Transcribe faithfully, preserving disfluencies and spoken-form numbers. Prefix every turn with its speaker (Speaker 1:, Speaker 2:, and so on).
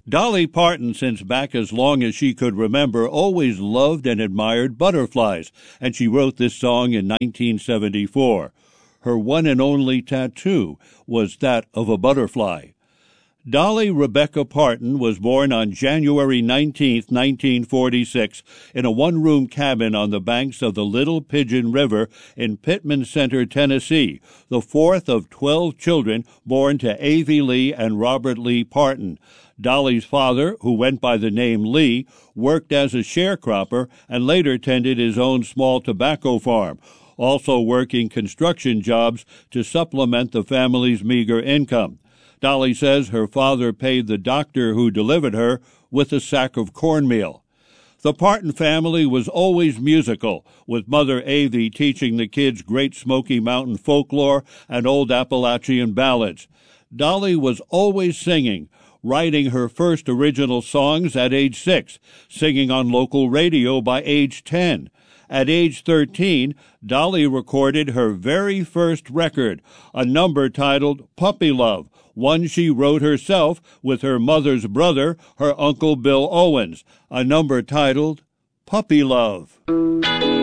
Speaker 1: Dolly Parton, since back as long as she could remember, always loved and admired butterflies, and she wrote this song in nineteen seventy-four. Her one and only tattoo was that of a butterfly. Dolly Rebecca Parton was born on January nineteenth, nineteen forty-six, in a one-room cabin on the banks of the Little Pigeon River in Pittman Center, Tennessee, the fourth of twelve children born to Avie Lee and Robert Lee Parton. Dolly's father, who went by the name Lee, worked as a sharecropper and later tended his own small tobacco farm, also working construction jobs to supplement the family's meager income. Dolly says her father paid the doctor who delivered her with a sack of cornmeal. The Parton family was always musical, with Mother Avie teaching the kids Great Smoky Mountain folklore and old Appalachian ballads. Dolly was always singing, writing her first original songs at age six, singing on local radio by age ten. At age thirteen, Dolly recorded her very first record, a number titled Puppy Love, one she wrote herself with her mother's brother, her Uncle Bill Owens, a number titled Puppy Love.